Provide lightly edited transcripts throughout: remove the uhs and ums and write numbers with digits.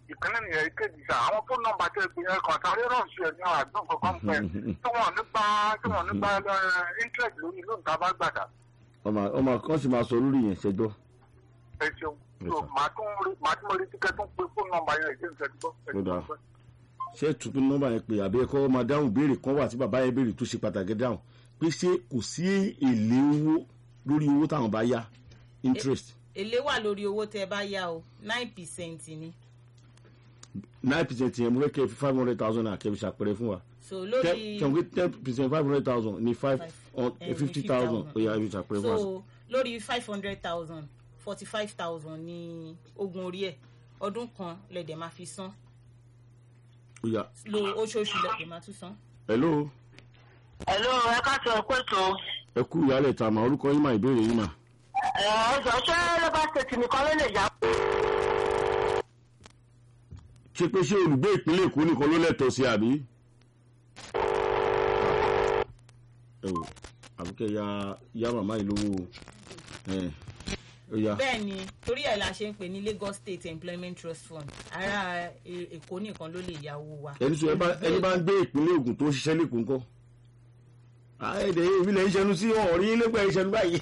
ìpínlẹ̀ nìyẹn ìkejì sà àwọn fóònù nọ́mbà tẹ̀ pé yẹn kan sáré ránṣẹ́ ẹ̀ ní àdúgbò kankan pẹ̀ tí wọ́n nípa interest lórí lóun tá a bá gbàdá. ọmọ kan sì máa sọ lórí yẹn ṣẹjọ́. ẹ ṣeun so màá tún retí kẹ́ tún pe fóònù nọ́mbà yẹn ìdí nǹkan gbọ́. ṣé tuntun nọ́mbà yẹn pé àbí ẹ̀kọ́ máa dáhùn béèrè kan wà tí bàbá yẹn béèrè tó ṣe pàtàkì dáhùn pé ṣé kò sí èlé owó lórí owó táwọn bá yá interest. èlé wà lórí owó tẹ́ bá yá o 9% ni. 9% yẹn mo fẹ́ kẹ́ fi 500,000 náà kẹ́ fi ṣàpẹẹrẹ fún wa. so lórí 10% 500,000 ní 50,000 ó yà fi ṣàpẹẹrẹ fún wa. so lórí 500,000 45,000 ní ogún orí ẹ̀ ọdún kan lẹ́dẹ̀ máa fi san. lo oṣooṣù lẹ́dẹ̀ máa tún san. hello. ẹ ká sọ pé tó. ẹ kú ìyálẹ̀ ta mà orúkọ yín mà ìbéèrè yín mà. ọjọ́ ṣé Lagos State nìkan ló lè yá. ṣé pé ṣé olùgbé ìpínlẹ̀ Èkó nìkan ló lẹ́tọ̀ọ́ sí àbí. ẹ wò àbúkẹ́ ya màmá yìí lówó bẹ́ẹ̀ ni torí ẹ̀ la ṣe ń pè ní Lagos State Employment Trust Fund ará Èkó nìkan ló lè yá owó wa. ẹni sọ ẹni bá ń gbé ìpínlẹ̀ Ògùn tó ń ṣiṣẹ́ lẹ́kọ̀ọ́ ńkọ́. ẹ̀ẹ́dẹ̀ yìí ìbílẹ̀ ìṣẹ́nu sí ọ̀rí lẹ́gbẹ̀ẹ́ ìṣẹ́nu báyìí.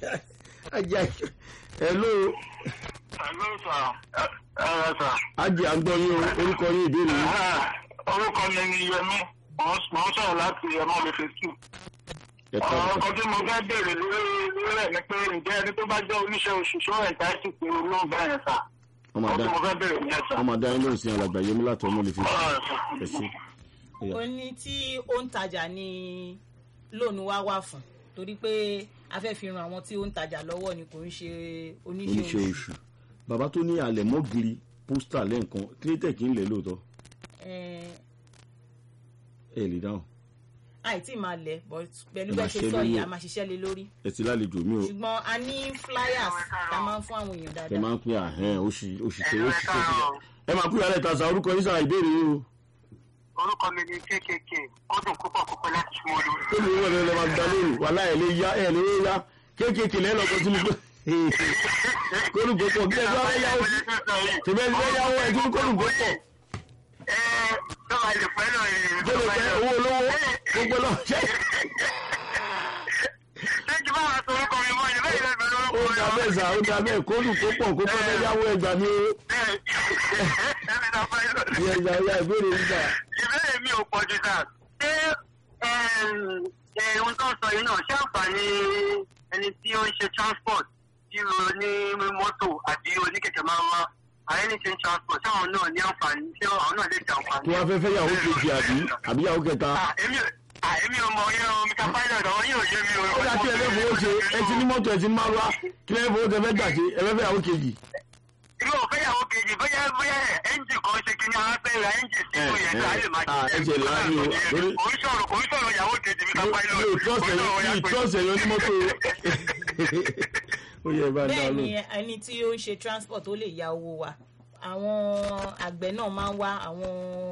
hello. hello sir. ajé à ń gbọ́ yín orúkọ yín ìbéèrè yín. orúkọ mi ni Yẹmí mo ń sọ̀rọ̀ láti ẹ̀mọ́ lè fi sùn. ọkọ̀ tí mo fẹ́ bèrè lórí rẹ̀ ni pé ǹjẹ́ ẹni tó bá jẹ́ oníṣẹ́ oṣù ṣọ́ ẹ̀ka ẹ̀sìn pé olóhùn bá yẹn sà. ọkọ̀ tí mo fẹ́ bèrè ní ẹ̀sà. ọmọ adá yín lóhùn sí alàgbà Yẹmí láti ọmọ lè fi sùn. ó ní tí ó ń tajà ní lónìí wá fún torí pé a fẹ́ fi ran àwọn tí ó ń tajà lọ́wọ́ ni kò ń ṣe oníṣẹ́ oṣù. bàbá tó ní alẹ̀ mọ́gìrì pósítà lẹ́ǹkan kílítẹ̀kì ń lẹ̀ lóòótọ́. ẹ lè dáhùn. àìtí máa lẹ̀ pẹ̀lú bẹ́ẹ̀ ṣe sọ yìí a máa ṣiṣẹ́ lé lórí. ẹ ti lálejò mi o. ṣùgbọ́n a ní flyers tá a máa ń fún àwọn èèyàn dáadáa. ẹ máa ń pín òṣìṣẹ́ ẹ máa kú ìyálẹ̀ ìtajà orúkọ yín sáà ìbéèrè yín o. orúkọ mi ni KKK ó dùn púpọ̀ láti fún olú. ó ní ìwọ̀n lè máa gba lórí wàhálà ẹ̀ lè yá KKK lẹ́lọ́kọ̀ sínú pé kólùkó pọ̀ bí ẹgbẹ́ wọn yáwó sí tìbẹ́ ẹgbẹ́ yáwó ẹ̀ tún kólùkó pọ̀. lọ́wọ́ àlè pẹ́ náà yìí. tó lè pẹ́ owó olówó gbogbo náà ṣe. ṣé kí bá wa sọ orúkọ mi mọ́ ẹ̀ bẹ́ẹ̀ lẹ́nu lórúkọ mi. ó dà bẹ́ẹ̀ sà ó dà bẹ́ẹ̀ kólùkó pọ̀ kó pẹ́ bẹ́ẹ̀ yáwó ẹgbà mi o. ìbéèrè nígbà. ìbéèrè mi ò pọ̀ jù sáà. ṣé ohun tó ń sọ yìí náà ṣé àǹfààní ẹni tí ó ń ṣe transport tí ó ní mọ́tò àbí oníkẹ̀kẹ́ máa ń wá àyẹ́nìṣe transport táwọn náà ní àǹfààní tí àwọn náà lè jẹ àǹfààní. tí wọ́n fẹ́ fẹ́ yàwó kejì àbí yàwó kẹta. èmi ò mọ yẹn o mr pilot ọ̀hún yóò yé mi o. ó dà kí ẹ fẹ́ fowó ṣe ẹ ti ní mọ́tò ẹ ti ní márùá kí ẹ fowó tẹ fẹ́ gbà ṣe ẹ fẹ́ fẹ́ yàwó kejì. irú òfẹ́ yàwó kejì bóyá ẹ́ńjì kan ṣe kí ni wọ́n fẹ́ ra ẹ́ńjì sínú yẹn ká lè máa ẹ jẹ láàrin o. kò ń sọ̀rọ̀ yàwó kejì mr pilot. yóò trọ́ọ̀sì ẹ̀yọ́ ní mọ́tò bẹ́ẹ̀ ni ẹni tí ó ń ṣe transport ó lè ya owó wa àwọn àgbẹ̀ náà máa ń wá àwọn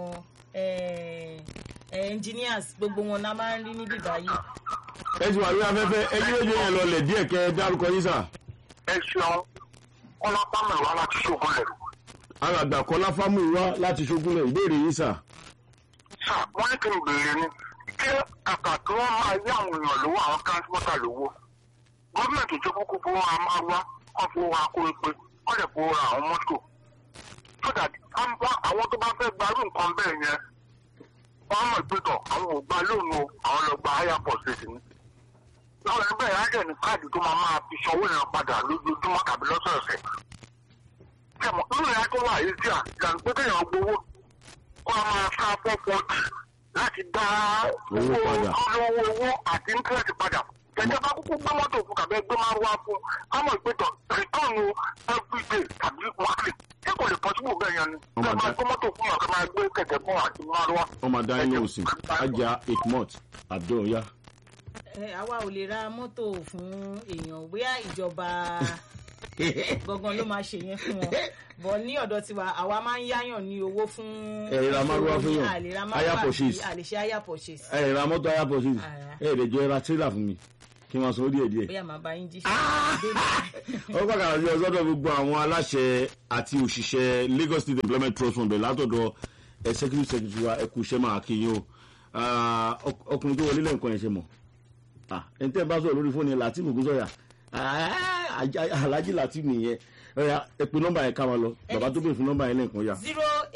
engineers gbogbo wọn náà máa ń rí níbí báyìí. ẹ ti wà lórí afẹ́fẹ́ ẹ yóò yẹ ẹ lọlẹ̀ díẹ̀ kẹ́ ẹ dárúkọ yín sà. ẹ ṣeun kọ́láfámù wá láti ṣógúnlẹ̀. alàgbà kọ́láfámù wá láti ṣógúnlẹ̀ ìbéèrè yín sà. sà wọ́n ní kí n béèrè ni kí kàkà tí wọ́n máa yá àwọn èèyàn lówó àwọn transporter lówó gọ́ọ̀mẹ̀ntì tó kúkú fún wa máa wá wọ́n fún wa kó epe wọ́n lè fún ra àwọn mọ́tò so that àwọn tó bá fẹ́ gbarú nǹkan bẹ́ẹ̀ yẹn wọ́n mọ̀ pé tọ̀ àwọn ò gba lóònù àwọn lọ gba higher purchase ni. láwọn ẹgbẹ́ yẹn á dẹ̀ ní káàdì tó máa fi sanwó yẹn padà lójoojúmọ́ tàbí lọ́sọ̀ọ̀sẹ̀. kẹmọ̀ nínú ìyá tó wà yìí sí à yàrá pé kéèyàn gbowó kó a máa sá fọ́fọ́ọ̀tì láti dá owó àti interest padà. Kẹ̀kẹ́ bá kúkú gbé mọ́tò fún kàbẹ́ gbé máa wá fún àmọ́ ìpẹ́tọ̀ rìtọ́ọ̀nù everyday tàbí wákìlì tí kò lè pọ́sibú bẹ́ẹ̀ yẹn ni. Kẹ́ máa gbé mọ́tò fún ọ̀kẹ́ máa gbé kẹ̀kẹ́ fún àti máa wá. ọmọ adá ilé òsìn ajá ikmot adóyá. àwa ò lè ra mọ́tò fún èèyàn bóyá ìjọba gangan ló máa ṣe yẹn fún wọn bọ̀ ní ọ̀dọ̀ tiwa àwa máa ń yáyàn ní owó fún ẹ̀rọ amárúwá fún yàn higher purchase àlèṣe higher purchase. ẹ̀rọ amọ́tò higher purchase ẹ̀rẹ̀jọ ẹ̀ra trailer fún mi kí wọ́n sanwó díẹ̀. bóyá màá bá yín jíṣẹ́. ó pàkàrà sí ọsọdọ gbogbo àwọn aláṣẹ àti òṣìṣẹ́ Lagos State Employment Trust Fund látọ̀dọ̀ executive secretary wa ẹkú iṣẹ́ máa kí yín o ọkùnrin tó wọlé lẹ́ǹkan yẹn ṣe mọ̀ ẹni tẹ́ bá sọ̀rọ̀ lórí fóònù yẹn Latif Ògúnsọ̀yà Alhaji Latif nìyẹn ẹ pè nọ́mbà yẹn ká máa lọ bàbá tó bèrè fún nọ́mbà yẹn lẹ́ǹkan yà.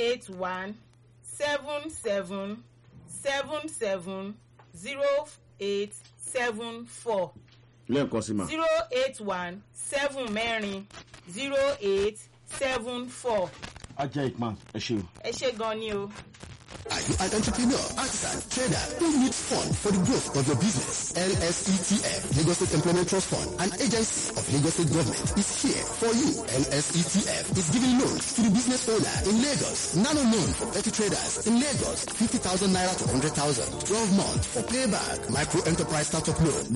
08177070874. lẹ́ǹkan sí ma. 081770874. Ajay Ikman ẹ ṣe o. ẹ ṣe gan ni o. Are you an entrepreneur, artisan, trader who needs fund for the growth of your business? LSETF, Lagos State Employment Trust Fund, an agency of Lagos State government, is here for you. LSETF is giving loans to the business owner in Lagos. Nano loan for petty traders in Lagos, 50,000 naira to 100,000. 12 months for payback. Micro enterprise startup loan.